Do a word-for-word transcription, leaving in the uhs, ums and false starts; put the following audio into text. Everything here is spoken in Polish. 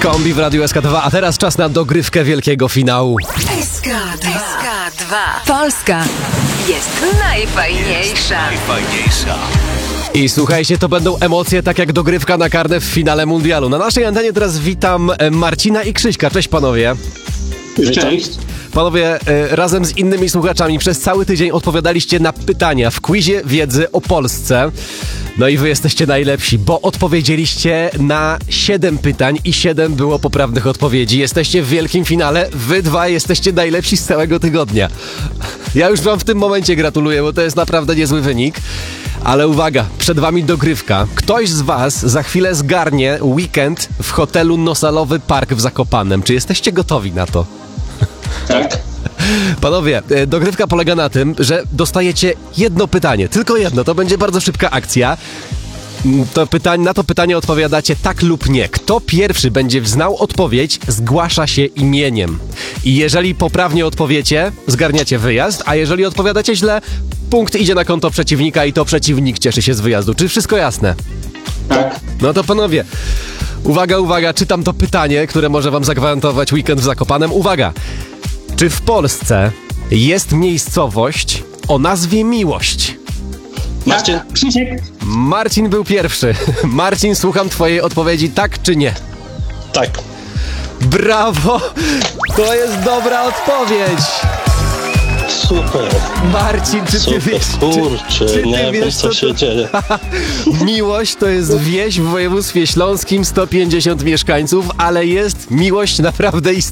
Kombi w Radiu S K dwa, a teraz czas na dogrywkę wielkiego finału. S K dwa. Polska jest najfajniejsza. Najfajniejsza. I słuchajcie, to będą emocje tak jak dogrywka na karne w finale mundialu. Na naszej antenie teraz witam e, Marcina i Krzyśka. Cześć panowie. Cześć. Panowie, e, razem z innymi słuchaczami przez cały tydzień odpowiadaliście na pytania w quizie wiedzy o Polsce. No i wy jesteście najlepsi, bo odpowiedzieliście na siedem pytań i siedem było poprawnych odpowiedzi. Jesteście w wielkim finale, wy dwa jesteście najlepsi z całego tygodnia. Ja już wam w tym momencie gratuluję, bo to jest naprawdę niezły wynik. Ale uwaga, przed wami dogrywka. Ktoś z was za chwilę zgarnie weekend w hotelu Nosalowy Park w Zakopanem. Czy jesteście gotowi na to? Tak. Panowie, e, dogrywka polega na tym, że dostajecie jedno pytanie, tylko jedno, to będzie bardzo szybka akcja. Mm, To pytanie, na to pytanie odpowiadacie tak lub nie. Kto pierwszy będzie znał odpowiedź, zgłasza się imieniem. I jeżeli poprawnie odpowiecie, zgarniacie wyjazd, a jeżeli odpowiadacie źle, punkt idzie na konto przeciwnika i to przeciwnik cieszy się z wyjazdu. Czy wszystko jasne? Tak. No to panowie, uwaga, uwaga, czytam to pytanie, które może wam zagwarantować weekend w Zakopanem. Uwaga! Czy w Polsce jest miejscowość o nazwie Miłość? Marcin. Krzysiek. Marcin był pierwszy. Marcin, słucham twojej odpowiedzi, tak czy nie? Tak. Brawo! To jest dobra odpowiedź! Super. Marcin, czy ty Super. wiesz... Kurczę, czy, czy ty nie wiem wiesz, co się to... dzieje. Miłość to jest wieś w województwie śląskim, sto pięćdziesiąt mieszkańców, ale jest miłość naprawdę istotna.